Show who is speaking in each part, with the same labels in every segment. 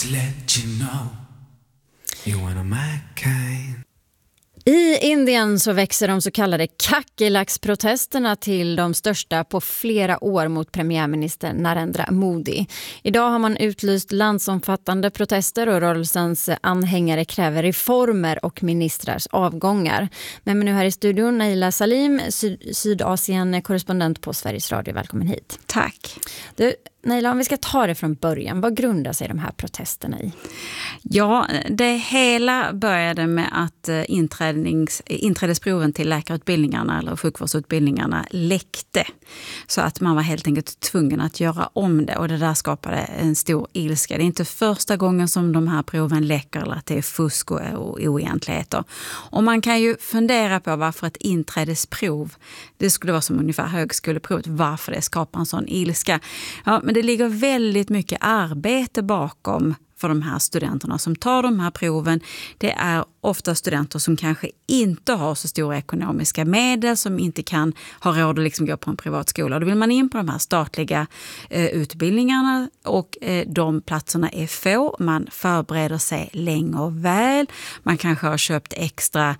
Speaker 1: let you know you're one of my kind.
Speaker 2: I Indien så växer de så kallade kackerlacksprotesterna till de största på flera år mot premiärminister Narendra Modi. Idag har man utlyst landsomfattande protester och rörelsens anhängare kräver reformer och ministrars avgångar. Men nu här i studion Naila Salim, Sydasien-korrespondent på Sveriges Radio. Välkommen hit.
Speaker 3: Tack.
Speaker 2: Du, Naila, om vi ska ta det från början, vad grundar sig de här protesterna i?
Speaker 3: Ja, det hela började med att inträdesproven till läkarutbildningarna eller sjukvårdsutbildningarna läckte. Så att man var helt enkelt tvungen att göra om det och det där skapade en stor ilska. Det är inte första gången som de här proven läcker eller att det är fusk och oegentligheter. Och man kan ju fundera på varför ett inträdesprov, det skulle vara som ungefär högskoleprovet, varför det skapar en sån ilska. Ja, men det ligger väldigt mycket arbete bakom för de här studenterna som tar de här proven. Det är ofta studenter som kanske inte har så stora ekonomiska medel, som inte kan ha råd att liksom gå på en privatskola. Då vill man in på de här statliga utbildningarna och de platserna är få. Man förbereder sig länge och väl. Man kanske har köpt extra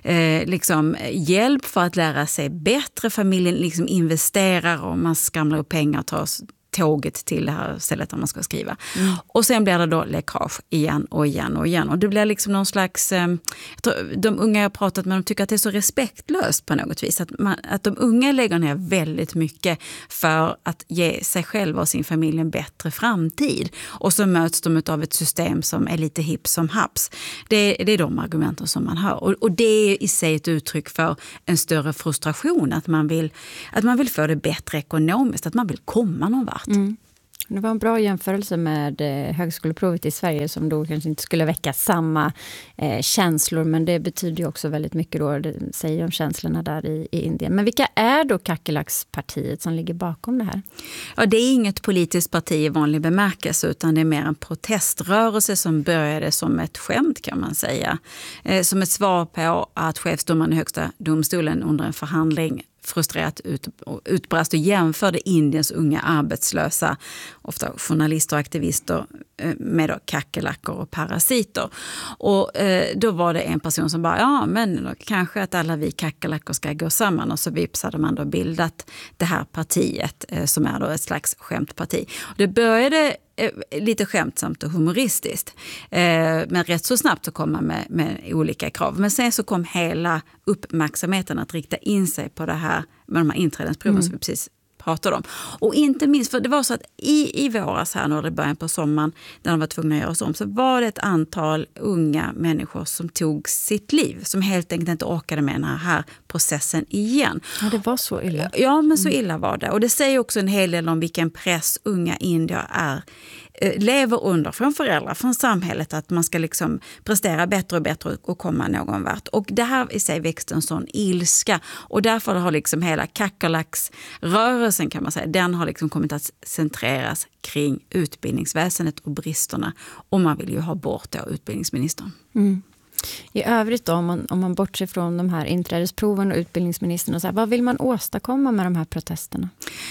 Speaker 3: hjälp för att lära sig bättre. Familjen liksom investerar och man skramlar upp pengar och tar tåget till det här stället där man ska skriva. Och sen blir det då läckage igen och igen och igen. Och det blir liksom någon slags... jag tror, de unga jag har pratat med, de tycker att det är så respektlöst på något vis. Att de unga lägger ner väldigt mycket för att ge sig själva och sin familj en bättre framtid. Och så möts de av ett system som är lite hipp som haps. Det är de argumenten som man hör. Och det är i sig ett uttryck för en större frustration. Att man vill få det bättre ekonomiskt. Att man vill komma någon vart.
Speaker 2: Mm. Det var en bra jämförelse med högskoleprovet i Sverige som då kanske inte skulle väcka samma känslor, men det betyder ju också väldigt mycket då, det säger om känslorna där i Indien. Men vilka är då kackerlackspartiet som ligger bakom det här?
Speaker 3: Ja, det är inget politiskt parti i vanlig bemärkelse utan det är mer en proteströrelse som började som ett skämt kan man säga. Som ett svar på att chefsdomaren i högsta domstolen under en förhandling frustrerat utbrast och jämförde Indiens unga arbetslösa, ofta journalister och aktivister, med kackerlackor och parasiter. Och då var det en person som bara, ja men då kanske att alla vi kackerlackor ska gå samman, och så vips hade man då bildat det här partiet som är då ett slags skämtparti. Och det började lite skämtsamt och humoristiskt. Men rätt så snabbt så kom man med olika krav. Men sen så kom hela uppmärksamheten att rikta in sig på det här med de här inträdesproven som vi precis pratade om. Och inte minst, för det var så att i våras här när det började på sommaren när de var tvungna att göra så om, så var det ett antal unga människor som tog sitt liv. Som helt enkelt inte orkade med den här processen igen.
Speaker 2: Ja, det var så illa.
Speaker 3: Ja, men så illa var det. Och det säger också en hel del om vilken press unga indier lever under från föräldrar, från samhället, att man ska liksom prestera bättre och bättre och komma någon vart. Och det här i sig växte en sån ilska och därför har liksom hela kackerlacksrörelsen kan man säga, den har liksom kommit att centreras kring utbildningsväsendet och bristerna, och man vill ju ha bort då utbildningsministern.
Speaker 2: Mm. I övrigt då, om man bortser från de här inträdesproven och utbildningsministern och så här, vad vill man åstadkomma med de här protesterna?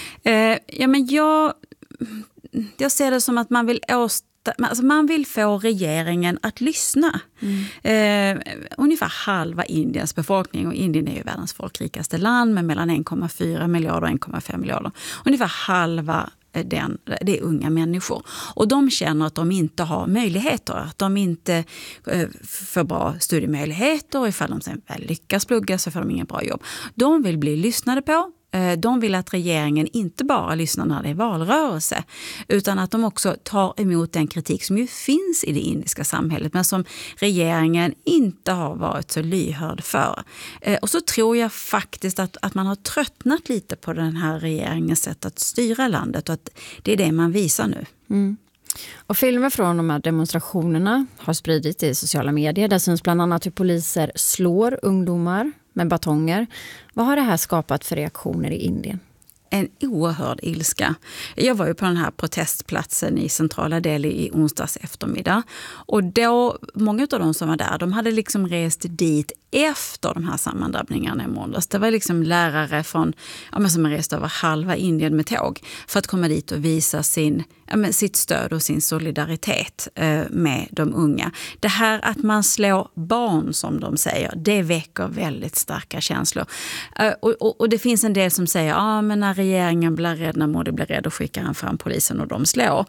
Speaker 2: Jag ser det som att man vill få regeringen att lyssna. Ungefär halva Indiens befolkning, och Indien är ju världens folkrikaste land med mellan 1,4 miljarder och 1,5 miljarder. Ungefär halva det är unga människor. Och de känner att de inte har möjligheter, att de inte får bra studiemöjligheter, och ifall de sen väl lyckas plugga så får de ingen bra jobb. De vill bli lyssnade på. De vill att regeringen inte bara lyssnar när det är valrörelse, utan att de också tar emot den kritik som ju finns i det indiska samhället men som regeringen inte har varit så lyhörd för. Och så tror jag faktiskt att man har tröttnat lite på den här regeringens sätt att styra landet, och att det är det man visar nu. Mm. Och filmer från de här demonstrationerna har spridits i sociala medier. Där syns bland annat hur poliser slår ungdomar med batonger. Vad har det här skapat för reaktioner i Indien?
Speaker 3: En oerhörd ilska. Jag var ju på den här protestplatsen i centrala Delhi i onsdags eftermiddag. Och då, många av de som var där, de hade liksom rest dit
Speaker 2: efter de här sammandrabbningarna i måndags. Det var liksom lärare från, som har rest över halva Indien med tåg för att komma dit och visa sitt stöd och sin solidaritet med de unga. Det här att man slår barn, som de säger, det väcker väldigt starka känslor. Och det finns en del som säger, men när regeringen blir rädd, när Modi blir rädd, och skickar han fram polisen och de slår.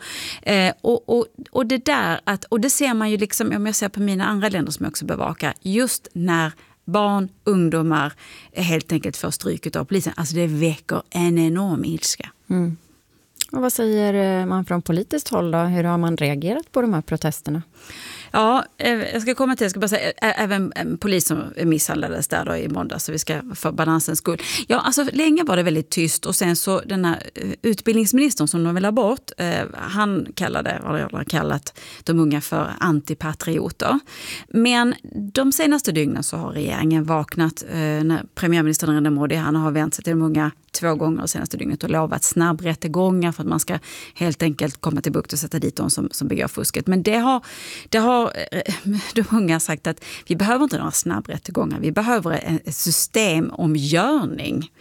Speaker 2: Och det där, och det ser man ju liksom, om jag ser på mina andra länder som jag också bevakar, just när barn, ungdomar helt enkelt får stryk av polisen. Alltså det väcker en enorm ilska.
Speaker 3: Mm. Och vad säger man från politiskt håll då? Hur har man reagerat på de här protesterna?
Speaker 2: Ja, jag ska komma till, jag ska bara säga, även polis som misshandlades där då i måndag, så vi ska för balansens skull. Ja, alltså länge var det väldigt tyst, och sen så den här utbildningsministern som de vill ha bort, han har kallat de unga för antipatrioter. Men de senaste dygnen så har regeringen vaknat, när premiärminister Narendra Modi, han har vänt sig till de unga 2 gånger det senaste dygnet och lovat snabbrättegångar för att man ska helt enkelt komma till bukt och sätta dit de som begår fusket. Men det har de unga sagt att vi behöver inte några snabbrättegångar, vi behöver ett systemomgörning.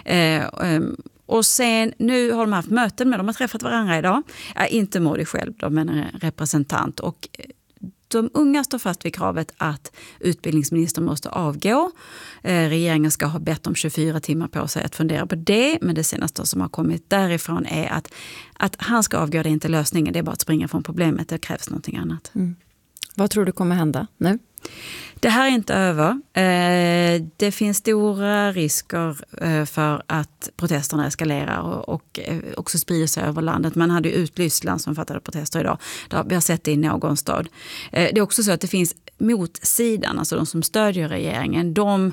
Speaker 2: Och sen nu har de haft möten med, de har träffat varandra idag. Inte Modi själv, men en representant, och de unga står fast vid kravet att utbildningsministern måste avgå. Regeringen ska ha bett om 24 timmar på sig att fundera på det. Men det senaste som har kommit därifrån är att han ska avgå, det är inte lösningen. Det är bara att springa från problemet, det krävs någonting annat. Mm.
Speaker 3: Vad tror du kommer hända nu?
Speaker 2: Det här är inte över. Det finns stora risker för att protesterna eskalerar och också sprider sig över landet. Man hade ju utlyst landsomfattande protester idag. Vi har sett det i någon stad. Det är också så att det finns motsidan, alltså de som stödjer regeringen, de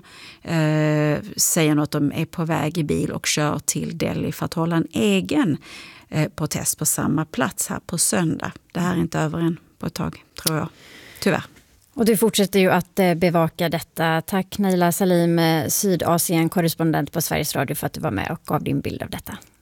Speaker 2: säger att de är på väg i bil och kör till Delhi för att hålla en egen protest på samma plats här på söndag. Det här är inte över än på ett tag, tror jag. Tyvärr.
Speaker 3: Och du fortsätter ju att bevaka detta. Tack Naila Salim, Sydasien-korrespondent på Sveriges Radio, för att du var med och gav din bild av detta.